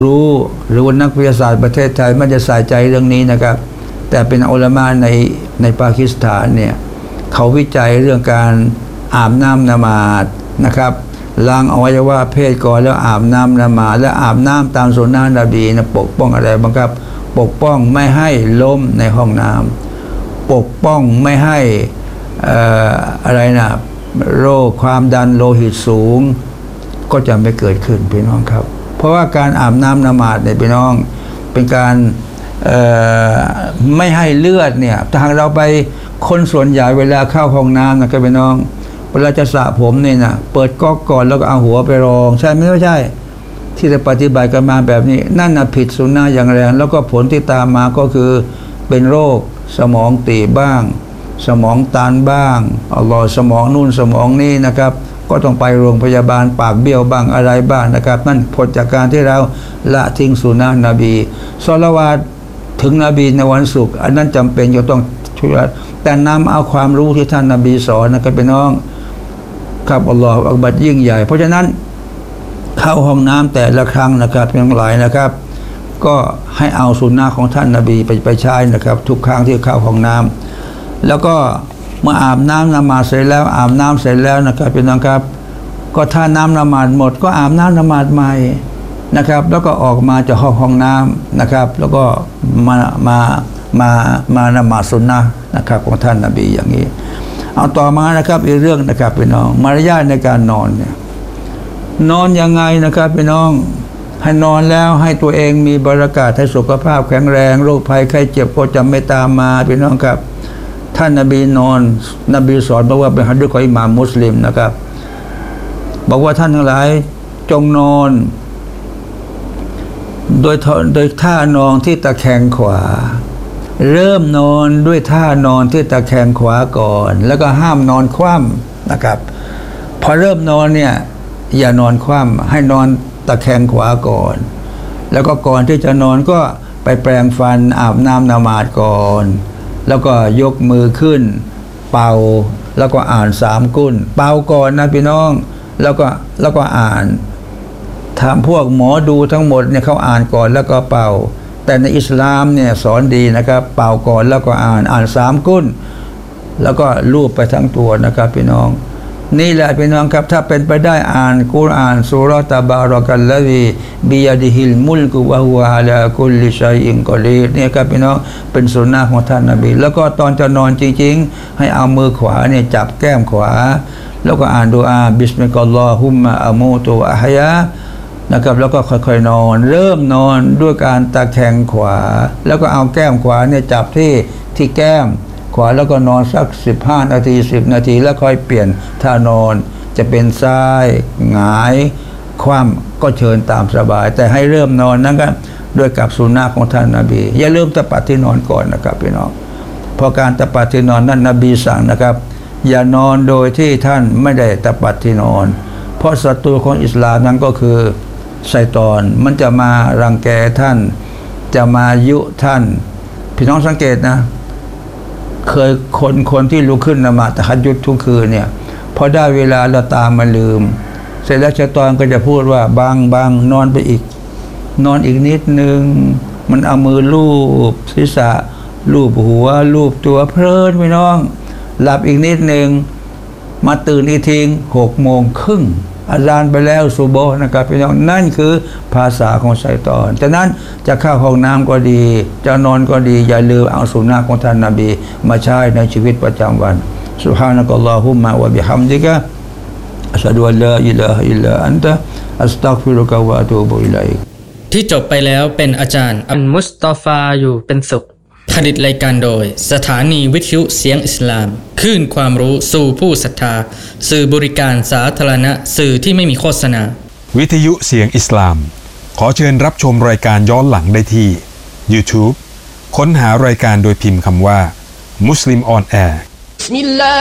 รู้หรือว่านักวิทยาศาสตร์ประเทศไทยไม่จะใส่ใจเรื่องนี้นะครับแต่เป็นอุลามะในปากีสถานเนี่ยเขาวิจัยเรื่องการอาบน้ำนมาดนะครับล้างอวัยวะเพศก่อนแล้วอาบน้ำนมาดและอาบน้ำตามสุนนะนบีนะปกป้องอะไรบ้างครับปกป้องไม่ให้ล้มในห้องน้ำปกป้องไม่ให้อะไรนะโรคความดันโลหิตสูงก็จะไม่เกิดขึ้นพี่น้องครับเพราะว่าการอาบน้ำนมาดเนี่ยพี่น้องเป็นการไม่ให้เลือดเนี่ยทางเราไปคนส่วนใหญ่เวลาเข้าห้องน้ำนะครับพี่น้องเวลาจะสระผมเนี่ยนะเปิดก๊อกก่อนแล้วก็เอาหัวไปรองใช่ไม่ใช่ที่จะปฏิบัติกันมาแบบนี้นั่นนะผิดสุนนะอย่างแรงแล้วก็ผลที่ตามมาก็คือเป็นโรคสมองตีบบ้างสมองตันบ้างอัลลอฮ์สมองนู่นสมองนี่นะครับก็ต้องไปโรงพยาบาลปากเบี้ยวบ้างอะไรบ้างนะครับนั่นผลจากการที่เราละทิ้งสุนนะนบีศอลาวาตถึงนบีในวันศุกร์อันนั้นจำเป็นจะต้องช่วยแต่นำเอาความรู้ที่ท่านนบีสอนนะครับพี่น้องครับอัลลอฮฺอักบัรยิ่งใหญ่เพราะฉะนั้นเข้าห้องน้ำแต่ละครั้งนะครับทั้งหลายนะครับก็ให้เอาสุนนะของท่านนบีไปใช้นะครับทุกครั้งที่เข้าห้องน้ำแล้วก็เมื่ออาบน้ำนมาดเสร็จแล้วอาบน้ำเสร็จแล้วนะครับพี่น้องครับก็ถ้าน้ำนมาดหมดก็อาบน้ำนมาดใหม่นะครับแล้วก็ออกมาจากห้องน้ำนะครับแล้วก็มานมาดสุนนะนะครับของท่านนบีอย่างนี้เอาต่อมานะครับอีกเรื่องนะครับพี่น้องมารยาทในการนอนเนี่ยนอนยังไงนะครับพี่น้องให้นอนแล้วให้ตัวเองมีบรรยากาศให้สุขภาพแข็งแรงโรคภัยไข้เจ็บก็จะไม่ตามมาพี่น้องครับท่านนบีนอนนบีสอนบอกว่าเป็นหะดีษของอิหม่ามมุสลิมนะครับบอกว่าท่านทั้งหลายจงนอนโดยท่านอนที่ตะแคงขวาเริ่มนอนด้วยท่านอนที่ตะแคงขวาก่อนแล้วก็ห้ามนอนคว่ำนะครับพอเริ่มนอนเนี่ยอย่านอนคว่ำให้นอนตะแคงขวาก่อนแล้วก็ก่อนที่จะนอนก็ไปแปรงฟันอาบน้ำนมาดก่อนแล้วก็ยกมือขึ้นเป่าแล้วก็อ่าน3 กุลเป่าก่อนนะพี่น้องแล้วก็อ่านถามพวกหมอดูทั้งหมดเนี่ยเขาอ่านก่อนแล้วก็เป่าแต่ในอิสลามเนี่ยสอนดีนะครับเป่าก่อนแล้วก็อ่าน3 กุลแล้วก็ลูบไปทั้งตัวนะครับพี่น้องนี่แหละพี่น้องครับถ้าเป็นไปได้อ่านกุรอานซูเราะห์ตะบารอกัลลซีบิยะดิฮิลมุลกุวะฮุวะอะลากุลลิชัยอินกอดีรเนี่ยครับพี่น้องเป็นสุนนะของท่านนบีแล้วก็ตอนจะนอนจริงๆให้เอามือขวาเนี่ยจับแก้มขวาแล้วก็อ่านดุอาบิสมิลลาฮิรเราะห์มะอะมูตุวะอะฮยานะครับแล้วก็ค่อยๆนอนเริ่มนอนด้วยการตะแคงขวาแล้วก็เอาแก้มขวาเนี่ยจับที่แก้มขวาแล้วก็นอนสัก15 นาที10 นาทีแล้วค่อยเปลี่ยนท่านอนจะเป็นซ้ายหงายคว่ำก็เชิญตามสบายแต่ให้เริ่มนอนนั้นก็ด้วยกับสุนนะของท่านนบีอย่าลืมตะปัดที่นอนก่อนนะครับพี่น้องเพราะการตะปัดที่นอนนั้นนบีสั่งนะครับอย่านอนโดยที่ท่านไม่ได้ตะปัดที่นอนเพราะศัตรูของอิสลามนั้นก็คือชัยฏอนมันจะมารังแกท่านจะมายุท่านพี่น้องสังเกตนะเคยคนที่ลุกขึ้นละหมาดตะฮัจญุดทุกคืนเนี่ยพอได้เวลาเราตามมาลืมเสร็จแล้วชัยฏอนก็จะพูดว่าบางนอนไปอีกนอนอีกนิดนึงมันเอามือลูบศีรษะลูบหัวลูบตัวเพลินพี่น้องหลับอีกนิดนึงมาตื่นอีกที6:30อาจารย์ไปแล้วซุบฮ์นะครับพี่น้องนั่นคือภาษาของชัยฏอนฉะนั้นจะเข้าห้องน้ำก็ดีจะนอนก็ดีอย่าลืมเอาสุนนะของท่านนบีมาใช้ในชีวิตประจำวันซุบฮานะกัลลอฮุมมะวะบิฮัมดิกะอัชฮะดุอัลลาอิลาฮะอิลลาอันตะอัสตัฆฟิรุกะวะอะตูบุอิลัยกที่จบไปแล้วเป็นอาจารย์อัลมุสตอฟาอยู่เป็นสุขผลิตรายการโดยสถานีวิทยุเสียงอิสลามคลื่นความรู้สู่ผู้ศรัทธาสื่อบริการสาธารณะสื่อที่ไม่มีโฆษณาวิทยุเสียงอิสลามขอเชิญรับชมรายการย้อนหลังได้ที่ YouTube ค้นหารายการโดยพิมพ์คำว่า Muslim on Air